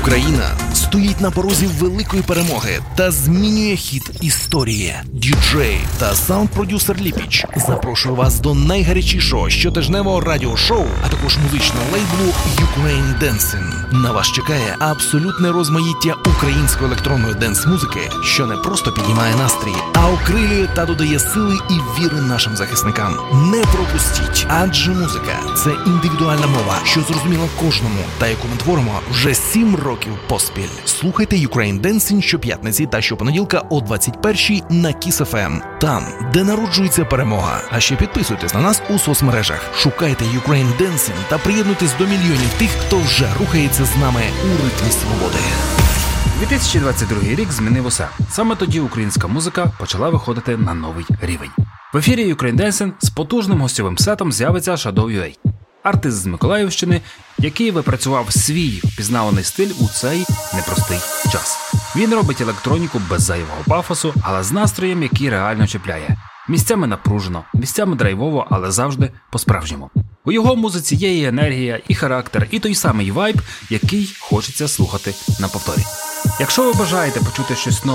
Україна стоїть на порозі великої перемоги та змінює хід історії. Діджей та саунд-продюсер Ліпіч запрошує вас до найгарячішого щотижневого радіошоу, а також музичного лейблу Ukraine Dancing. На вас чекає абсолютне розмаїття української електронної денс-музики, що не просто піднімає настрій, а окрилює та додає сили і віри нашим захисникам. Не пропустіть, адже музика – це індивідуальна мова, що зрозуміла кожному, та яку ми творимо вже 7 років поспіль. Слухайте Ukraine Dancing щоп'ятниці та щопонеділка о 21-й на Kiss FM. Там, де народжується перемога. А ще підписуйтесь на нас у соцмережах. Шукайте Ukraine Dancing та приєднуйтесь до мільйонів тих, хто вже рухається з нами у ритмі свободи. 2022 рік змінив усе. Саме тоді українська музика почала виходити на новий рівень. В ефірі Ukraine Dancing з потужним гостьовим сетом з'явиться Shadow.ua. Артист з Миколаївщини, який випрацював свій впізнаваний стиль у цей непростий час. Він робить електроніку без зайвого пафосу, але з настроєм, який реально чіпляє. Місцями напружено, місцями драйвово, але завжди по-справжньому. У його музиці є і енергія, і характер, і той самий вайб, який хочеться слухати на повторі. Якщо ви бажаєте почути щось нове